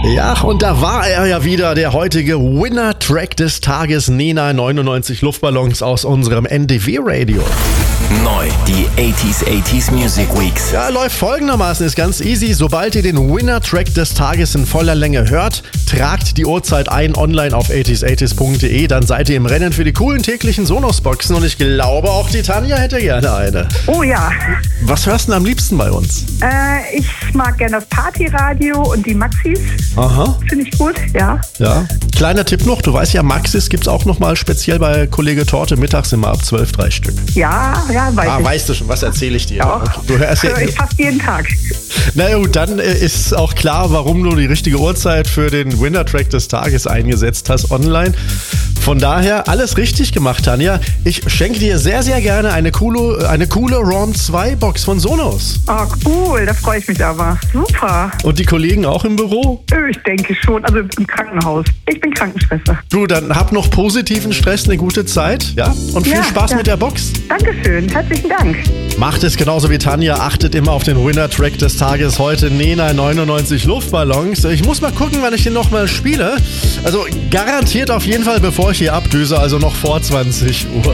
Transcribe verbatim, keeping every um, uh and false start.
Ja, und da war er ja wieder, der heutige Winner-Track des Tages, Nena neunundneunzig Luftballons aus unserem N D W-Radio. Neu, die achtziger achtziger Music Weeks. Ja, läuft folgendermaßen, ist ganz easy. Sobald ihr den Winner-Track des Tages in voller Länge hört, tragt die Uhrzeit ein online auf achtziger achtziger punkt de, dann seid ihr im Rennen für die coolen täglichen Sonos-Boxen und ich glaube auch die Tanja hätte gerne eine. Oh ja. Was hörst du denn am liebsten bei uns? Äh, ich mag gerne das Partyradio und die Maxis. Aha. Finde ich gut, ja. Ja. Kleiner Tipp noch, du weißt ja, Maxis gibt's auch nochmal speziell bei Kollege Torte mittags immer ab zwölf, drei Stück. Ja, ja, weiß Ah, ich. weißt du schon, was erzähle ich dir? Ja. Okay. Du hörst ja, Höre ich fast jeden Tag. na gut, dann äh, ist auch klar, warum du die richtige Uhrzeit für den Winner-Track des Tages eingesetzt hast online. Von daher alles richtig gemacht, Tanja. Ich schenke dir sehr, sehr gerne eine coole, eine coole RAWN zwei Box von Sonos. Oh, cool, da freue ich mich aber. Super. Und die Kollegen auch im Büro? Ich denke schon, also im Krankenhaus. Ich bin Krankenschwester. Du, dann hab noch positiven Stress, eine gute Zeit, ja? Und viel Ja, Spaß ja. mit der Box. Dankeschön, herzlichen Dank. Macht es genauso wie Tanja, achtet immer auf den Winner-Track des Tages. Heute Nena neunundneunzig Luftballons. Ich muss mal gucken, wann ich den nochmal spiele. Also garantiert auf jeden Fall, bevor ich hier abdüse, also noch vor zwanzig Uhr.